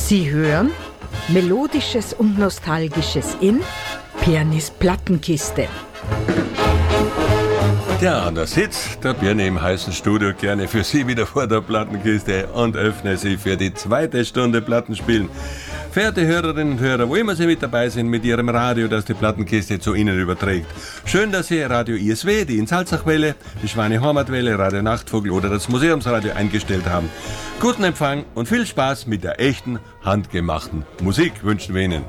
Sie hören Melodisches und Nostalgisches in Pianis Plattenkiste. Ja, und da sitzt der Birni im heißen Studio gerne für Sie wieder vor der Plattenkiste und öffne sie für die zweite Stunde Plattenspielen. Verehrte Hörerinnen und Hörer, wo immer Sie mit dabei sind mit Ihrem Radio, das die Plattenkiste zu Ihnen überträgt. Schön, dass Sie Radio ISW, die Insalzachwelle, die Schweine-Hormat-Welle, Radio Nachtvogel oder das Museumsradio eingestellt haben. Guten Empfang und viel Spaß mit der echten, handgemachten Musik wünschen wir Ihnen.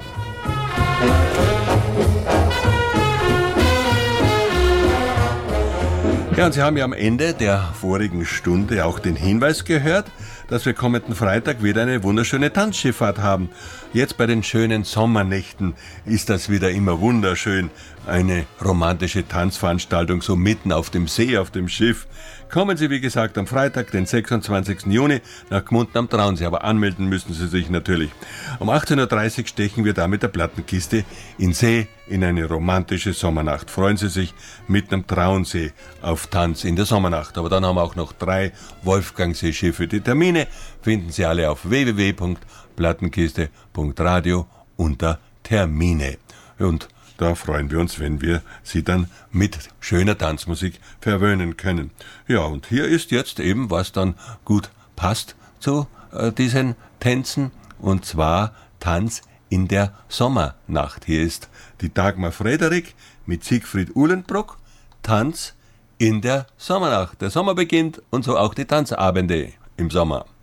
Ja, und Sie haben ja am Ende der vorigen Stunde auch den Hinweis gehört, dass wir kommenden Freitag wieder eine wunderschöne Tanzschifffahrt haben. Jetzt bei den schönen Sommernächten ist das wieder immer wunderschön. Eine romantische Tanzveranstaltung so mitten auf dem See, auf dem Schiff. Kommen Sie, wie gesagt, am Freitag, den 26. Juni, nach Gmunden am Traunsee. Aber anmelden müssen Sie sich natürlich. Um 18.30 Uhr stechen wir da mit der Plattenkiste in See in eine romantische Sommernacht. Freuen Sie sich mitten am Traunsee auf Tanz in der Sommernacht. Aber dann haben wir auch noch 3 Wolfgangsee-Schiffe. Die Termine finden Sie alle auf www.plattenkiste.radio unter Termine. Und da freuen wir uns, wenn wir Sie dann mit schöner Tanzmusik verwöhnen können. Ja, und hier ist jetzt eben, was dann gut passt zu diesen Tänzen, und zwar Tanz in der Sommernacht. Hier ist die Dagmar Frederik mit Siegfried Uhlenbrock, Tanz in der Sommernacht. Der Sommer beginnt und so auch die Tanzabende im Sommer.